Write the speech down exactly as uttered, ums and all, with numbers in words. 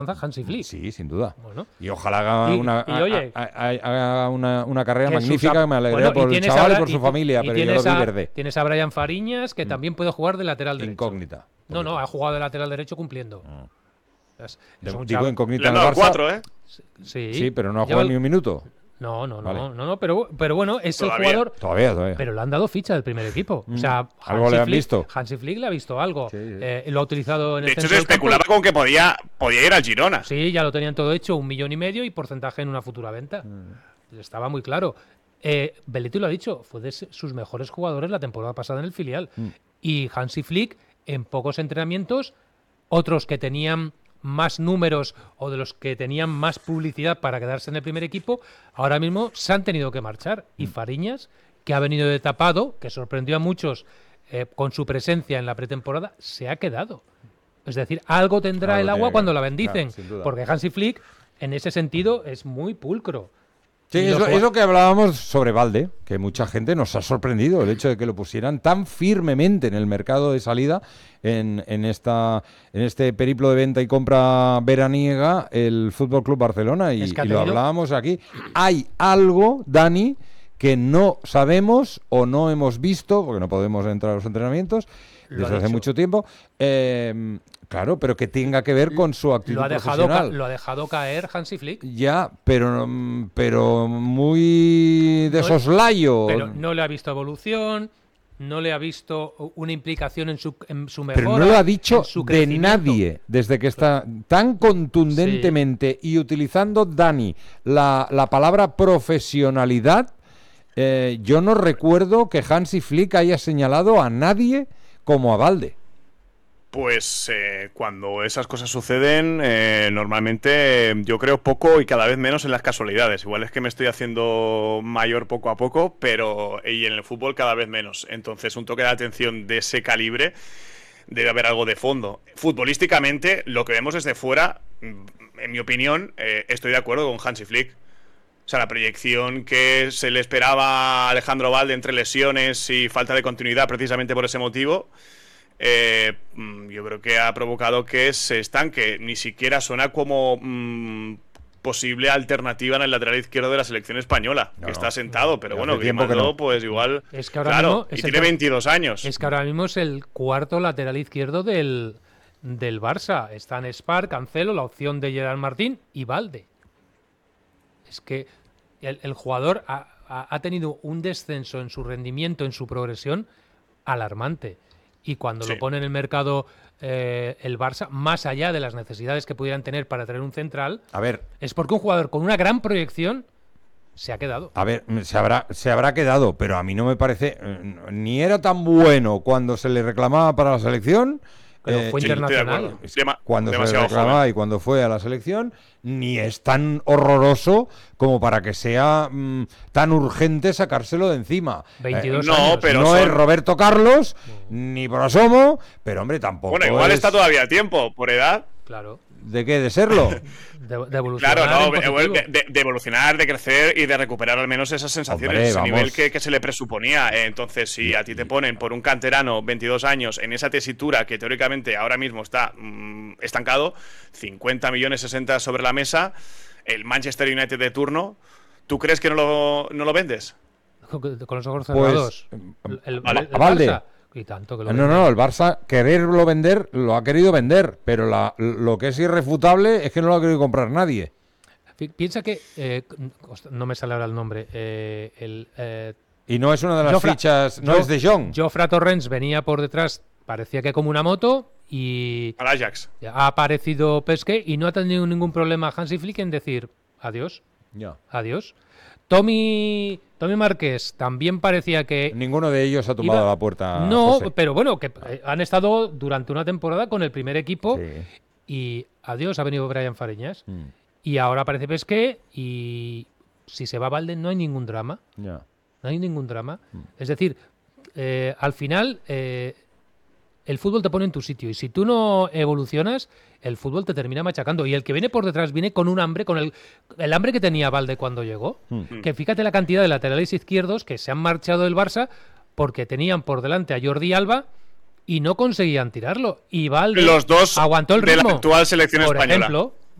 Hansi Flick. Sí, sin duda. Bueno. Y ojalá haga Y- una, y, oye, a- a- a- haga una, una carrera que magnífica, sus- que me alegré bueno, y por el tienes chaval y ahora- por su y- familia, y pero yo lo tienes vi a- verde. Tienes a Brian Fariñas, que también puede jugar de lateral derecho. Incógnita. No, no, ha jugado de lateral derecho cumpliendo. Es- es De- un digo chaval- incógnita Le en han el dado Barça. cuatro, ¿eh? Sí, Sí, pero no ha Lleva jugado el- ni un minuto. No, no, no, Vale. no, no, pero, pero bueno, es Todavía. el jugador. Todavía, todavía. Pero le han dado ficha del primer equipo. O sea, Algo Hansi le han Flick- visto. Hansi Flick le ha visto algo. Sí, sí. Eh, lo ha utilizado en De el hecho, centro se del campo. especulaba con que podía, podía ir al Girona. Sí, ya lo tenían todo hecho, un millón y medio y porcentaje en una futura venta. Estaba muy claro. Eh, Belletti lo ha dicho, fue de s- sus mejores jugadores la temporada pasada en el filial. Y Hansi Flick, en pocos entrenamientos, otros que tenían más números o de los que tenían más publicidad para quedarse en el primer equipo, ahora mismo se han tenido que marchar. Y Fariñas, que ha venido de tapado, que sorprendió a muchos eh, con su presencia en la pretemporada, se ha quedado. Es decir, algo tendrá Algo el agua tiene que- cuando la claro, bendicen. sin duda. Porque Hansi Flick, en ese sentido, es muy pulcro. Sí, Y es lo lo, jue- es lo que hablábamos sobre Valde, que mucha gente nos ha sorprendido el hecho de que lo pusieran tan firmemente en el mercado de salida en, en, esta, en este periplo de venta y compra veraniega el Fútbol Club Barcelona y, Es que ha y lo tenido- hablábamos aquí. Hay algo, Dani, que no sabemos o no hemos visto, porque no podemos entrar a los entrenamientos Lo desde ha hace dicho. mucho tiempo. eh, claro, pero que tenga que ver con su actitud Lo ha, dejado ca- profesional. lo ha dejado caer Hansi Flick. Ya, pero, mm, pero muy de No- soslayo. Pero no le ha visto evolución, no le ha visto una implicación en su, en su mejora. Pero no lo ha dicho en su de crecimiento. nadie desde que está tan contundentemente y utilizando, Dani, la, la palabra profesionalidad. eh, yo no recuerdo que Hansi Flick haya señalado a nadie como a Valde. Pues eh, cuando esas cosas suceden, eh, normalmente eh, yo creo poco y cada vez menos en las casualidades. Igual es que me estoy haciendo mayor poco a poco, pero y en el fútbol cada vez menos. Entonces, un toque de atención de ese calibre debe haber algo de fondo. Futbolísticamente, lo que vemos desde fuera, mm, en mi opinión, eh, estoy de acuerdo con Hansi Flick. O sea, la proyección que se le esperaba a Alejandro Valde entre lesiones y falta de continuidad precisamente por ese motivo, eh, mm, yo creo que ha provocado que se estanque. Ni siquiera suena como mm, posible alternativa en el lateral izquierdo de la selección española, No, que no. está sentado, pero Hace bueno, tiempo que Grimaldo, no. pues igual, Es que ahora claro, mismo y es el tiene que- veintidós años. Es que ahora mismo es el cuarto lateral izquierdo del, del Barça. Están Spar, Cancelo, la opción de Gerard Martín y Valde. Es que el, el jugador ha, ha- ha tenido un descenso en su rendimiento, en su progresión, alarmante. Y cuando Sí. lo pone en el mercado eh, el Barça, más allá de las necesidades que pudieran tener para traer un central, A ver, es porque un jugador con una gran proyección se ha quedado. A ver, se habrá, se habrá quedado, pero a mí no me parece. eh, Ni era tan bueno cuando se le reclamaba para la selección. Pero eh, fue Sí, estoy de internacional. acuerdo. Dema- cuando se le demasiado reclamaba joven. y cuando fue a la selección, ni es tan horroroso como para que sea mm, tan urgente sacárselo de encima. veintidós no, años. pero no son- es Roberto Carlos, ni por asomo, pero hombre, tampoco. Bueno, igual es- está todavía a tiempo, por edad. Claro. ¿De qué? ¿De serlo? De, de evolucionar Claro, no, en de, positivo. de- de- de evolucionar, de crecer y de recuperar al menos esas sensaciones, Hombre, ese vamos. nivel que, que se le presuponía. Eh, Entonces, si a ti te ponen por un canterano veintidós años en esa tesitura que teóricamente ahora mismo está mm, estancado, cincuenta millones, sesenta sobre la mesa, el Manchester United de turno, ¿tú crees que no lo, no lo vendes? Con con los ojos Pues, cerrados. eh, el, el- vale. el ¿A Valde? Barça. Y tanto que lo No, vende. no, el Barça quererlo vender, lo ha querido vender, pero la, lo que es irrefutable es que no lo ha querido comprar nadie. Pi- Piensa que. eh, ostras, no me sale ahora el nombre. eh, el, eh, Y no es una de las Jofra- fichas, no Jo- es de Jong. Jofra Torrens venía por detrás, parecía que como una moto, y Al Ajax. ha aparecido Pesqué y no ha tenido ningún problema Hansi Flick en decir adiós, Ya. adiós. Tommy, Tommy Márquez también parecía que. Ninguno de ellos ha tomado Iba- la puerta. No, José. pero bueno, que eh, han estado durante una temporada con el primer equipo Sí. y adiós, ha venido Brian Fariñas. Mm, Y ahora aparece Pesqué y si se va Valde no hay ningún drama. ya. No hay ningún drama. Mm. Es decir, eh, al final eh, el fútbol te pone en tu sitio y si tú no evolucionas, el fútbol te termina machacando. Y el que viene por detrás viene con un hambre, con el, el hambre que tenía Valde cuando llegó. Mm. Que fíjate la cantidad de laterales izquierdos que se han marchado del Barça porque tenían por delante a Jordi Alba y no conseguían tirarlo. Y Valde Los dos aguantó el de la ritmo. actual selección por española. ejemplo,